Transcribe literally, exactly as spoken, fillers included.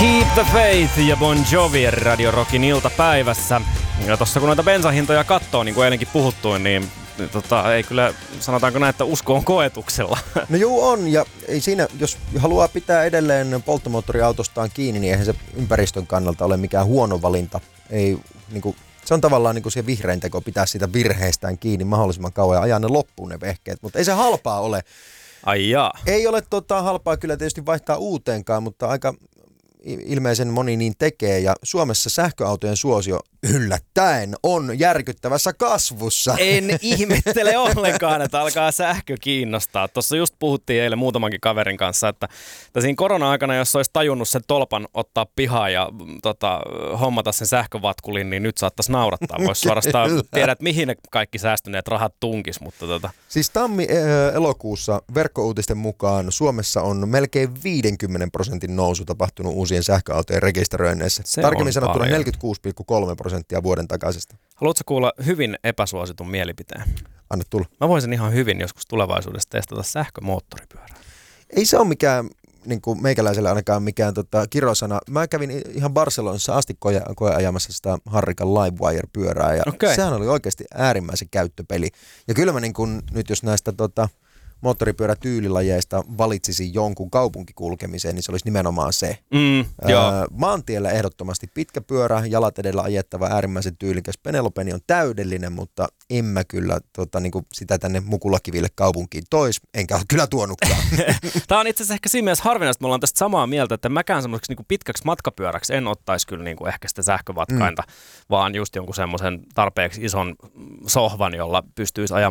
Keep the Faith ja Bon Jovi Radio Rockin iltapäivässä. Ja tossa kun noita bensahintoja katsoo, niin kuin eilenkin puhuttuin, niin tota, ei kyllä, sanotaanko näin, että usko on koetuksella. No juu on, ja ei siinä, jos haluaa pitää edelleen polttomoottoriautostaan kiinni, niin eihän se ympäristön kannalta ole mikään huono valinta. Ei, niin kuin, se on tavallaan niin kuin se vihrein teko, pitää siitä virheestään kiinni mahdollisimman kauan ja ajaa ne loppuun ne vehkeet, mutta ei se halpaa ole. Ai jaa. Ei ole tota, halpaa kyllä tietysti vaihtaa uuteenkaan, mutta aika ilmeisen moni niin tekee, ja Suomessa sähköautojen suosio yllättäen on järkyttävässä kasvussa. En ihmettele ollenkaan, että alkaa sähkö kiinnostaa. Tuossa just puhuttiin eilen muutamankin kaverin kanssa, että, että siinä korona-aikana, jos olisi tajunnut sen tolpan ottaa pihaan ja tota, hommata sen sähkövatkulin, niin nyt saattaisi naurattaa. Voisi suorastaan tiedä, että mihin ne kaikki säästyneet rahat tunkis. Mutta tota. Siis tammi-elokuussa verkkouutisten mukaan Suomessa on melkein viidenkymmenen prosentin nousu tapahtunut uusien sähköautojen rekisteröinneissä. Se Tarkemmin sanottuna paljon. neljäkymmentäkuusi pilkku kolme prosenttia vuoden takaisesta. Haluatko kuulla hyvin epäsuositun mielipiteen? Anna tulla. Mä voisin ihan hyvin joskus tulevaisuudessa testata sähkömoottoripyörää. Ei se ole mikään, niin kuin meikäläiselle ainakaan mikään tota, kirosana. Mä kävin ihan Barcelonassa asti koe, koeajamassa sitä Harrikan Livewire-pyörää, ja okay. Sehän oli oikeasti äärimmäisen käyttöpeli. Ja kyllä mä niin kun, nyt jos näistä tota, moottoripyörätyylilajeista valitsisin jonkun kaupunkikulkemiseen, niin se olisi nimenomaan se. Mm, öö, maantiellä ehdottomasti pitkä pyörä, jalat edellä ajettava, äärimmäisen tyylikäs. Penelopeni on täydellinen, mutta en mä kyllä tota, niin kuin sitä tänne Mukulakiville kaupunkiin tois, enkä ole kyllä tuonutkaan. Tämä on itse asiassa ehkä siinä mielessä harvinaista, että me ollaan tästä samaa mieltä, että mäkään semmoiseksi niin pitkäksi matkapyöräksi en ottaisi kyllä niin kuin ehkä sitä sähkövatkainta, mm. vaan just jonkun semmoisen tarpeeksi ison sohvan, jolla pystyisi ajamaan